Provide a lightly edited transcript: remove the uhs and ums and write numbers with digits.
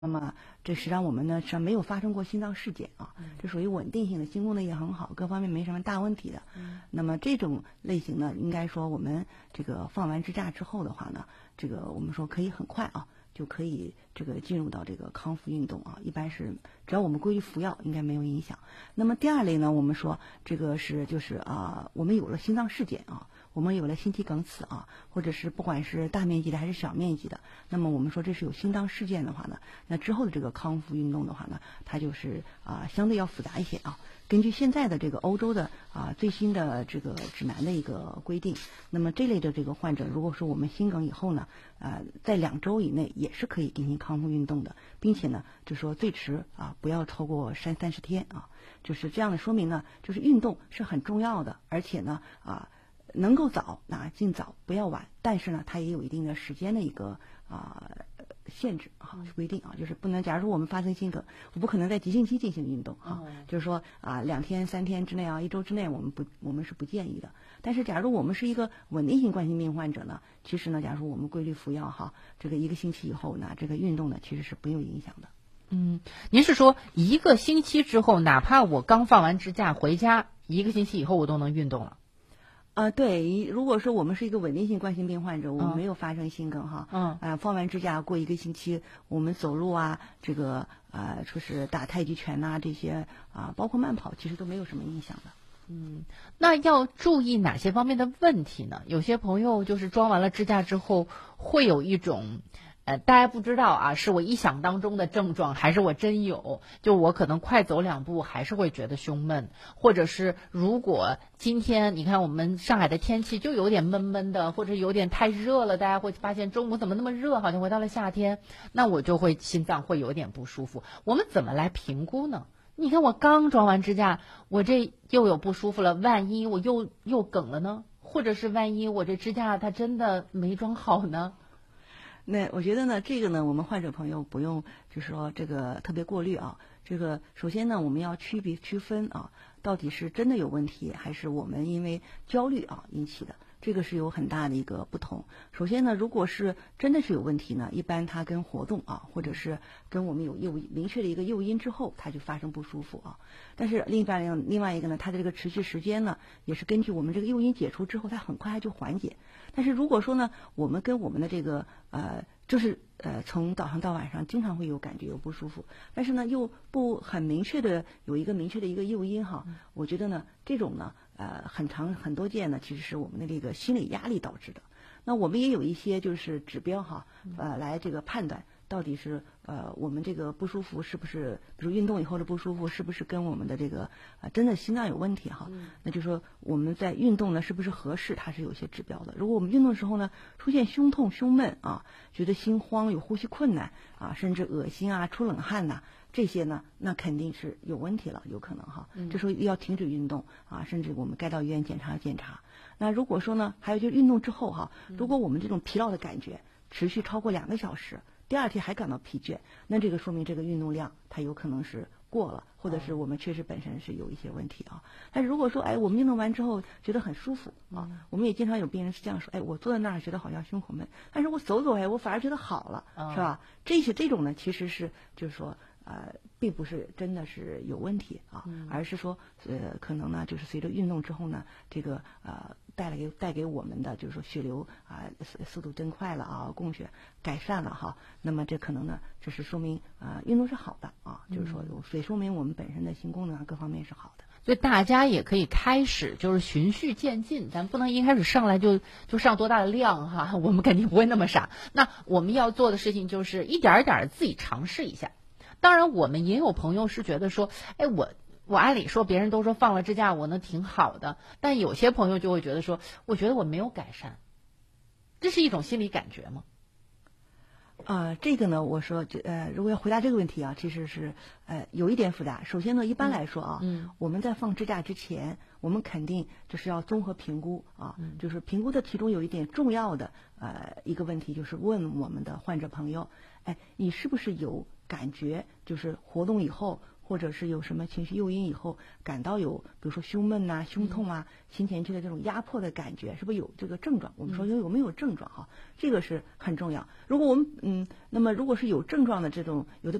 那么这实际上我们呢实际上没有发生过心脏事件啊，这属于稳定性的，心功能也很好，各方面没什么大问题的。那么这种类型呢，应该说我们这个放完支架之后的话呢，这个我们说可以很快啊就可以这个进入到这个康复运动啊，一般是只要我们规律服药，应该没有影响。那么第二类呢，我们说这个是就是我们有了心脏事件啊。我们有了心肌梗死啊，或者是不管是大面积的还是小面积的，那么我们说这是有心脏事件的话呢，那之后的这个康复运动的话呢，它就是相对要复杂一些啊。根据现在的这个欧洲的最新的这个指南的一个规定，那么这类的这个患者，如果说我们心梗以后呢，在2周以内也是可以进行康复运动的，并且呢，就说最迟不要超过30天啊，就是这样的说明呢，就是运动是很重要的，而且呢能够早尽早，不要晚，但是呢，它也有一定的时间的一个限制规定就是不能，假如说我们发生心梗，我不可能在急性期进行运动就是说2天3天之内1周之内我们是不建议的。但是假如我们是一个稳定性冠心病患者呢，其实呢，假如我们规律服药这个1个星期以后呢，这个运动呢其实是没有影响的。 您是说1个星期之后，哪怕我刚放完支架回家，1个星期以后我都能运动了？ 对，如果说我们是一个稳定性冠心病患者，我们没有发生心梗放完支架过1个星期，我们走路这个说是打太极拳这些包括慢跑，其实都没有什么影响的。 那要注意哪些方面的问题呢？有些朋友就是装完了支架之后，会有一种大家不知道是我臆想当中的症状，还是我真有？就我可能快走2步，还是会觉得胸闷，或者是如果今天你看我们上海的天气就有点闷闷的，或者有点太热了，大家会发现中午怎么那么热，好像回到了夏天，那我就会心脏会有点不舒服。我们怎么来评估呢？你看我刚装完支架，我这又有不舒服了，万一我又梗了呢？或者是万一我这支架它真的没装好呢？ 那我觉得呢，这个呢，我们患者朋友不用就是说这个特别过滤这个首先呢，我们要区分到底是真的有问题，还是我们因为焦虑引起的，这个是有很大的一个不同。首先呢，如果是真的是有问题呢，一般它跟活动或者是跟我们有明确的一个诱因之后，它就发生不舒服但是另外一个呢，它的这个持续时间呢，也是根据我们这个诱因解除之后，它很快就缓解。但是如果说呢，我们跟我们的这个就是从早上到晚上经常会有感觉有不舒服，但是呢又不很明确的有一个明确的一个诱因我觉得呢这种呢很多件呢其实是我们的这个心理压力导致的。那我们也有一些就是指标来这个判断到底是我们这个不舒服是不是，比如运动以后的不舒服是不是跟我们的这个真的心脏有问题那就是说我们在运动呢是不是合适，它是有些指标的。如果我们运动的时候呢出现胸痛胸闷觉得心慌有呼吸困难甚至恶心出冷汗这些呢那肯定是有问题了，有可能这时候要停止运动甚至我们该到医院检查。那如果说呢还有就是运动之后如果我们这种疲劳的感觉持续超过2个小时，第2天还感到疲倦，那这个说明这个运动量它有可能是过了，或者是我们确实本身是有一些问题但是如果说我们运动完之后觉得很舒服我们也经常有病人是这样说，我坐在那儿觉得好像胸口闷，但是我走我反而觉得好了是吧？这种呢其实是就是说并不是真的是有问题而是说可能呢就是随着运动之后呢，这个带给我们的就是说血流速度增快了供血改善了那么这可能呢这是说明运动是好的就是说所以说明我们本身的心功能各方面是好的。 所以大家也可以开始就是循序渐进，咱不能一开始上来就上多大的量我们肯定不会那么傻。那我们要做的事情就是一点一点自己尝试一下。当然我们也有朋友是觉得说我按理说别人都说放了支架我呢挺好的，但有些朋友就会觉得说我觉得我没有改善，这是一种心理感觉吗？ 这个呢，我说如果要回答这个问题其实是有一点复杂。首先呢，一般来说我们在放支架之前，我们肯定就是要综合评估就是评估的其中有一点重要的一个问题，就是问我们的患者朋友，你是不是有感觉就是活动以后或者是有什么情绪诱因以后，感到有比如说胸闷呐、胸痛啊、心前区的这种压迫的感觉，是不是有这个症状？我们说有没有症状哈？这个是很重要。如果我们那么如果是有症状的这种有的